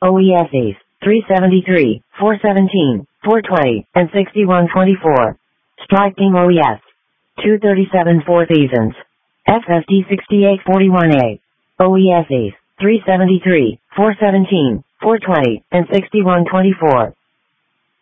OESEs, 373, 417, 420, and 6124. Strike King OES, 237 4 Seasons. FSD 6841A. OESEs, 373, 417, 420, and 6124.